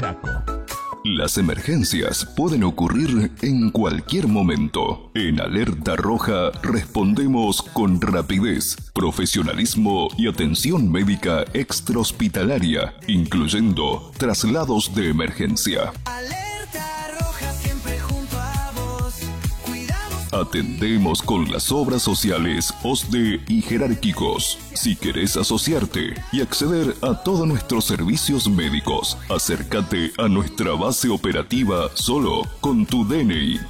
Chaco. Las emergencias pueden ocurrir en cualquier momento. En Alerta Roja respondemos con rapidez, profesionalismo y atención médica extrahospitalaria, incluyendo traslados de emergencia. Alerta Roja, siempre junto a vos. Cuidamos. Atendemos con las obras sociales, OSDE y jerárquicos. Si querés asociarte y acceder a todos nuestros servicios médicos, acércate a nuestra base operativa solo con tu DNI.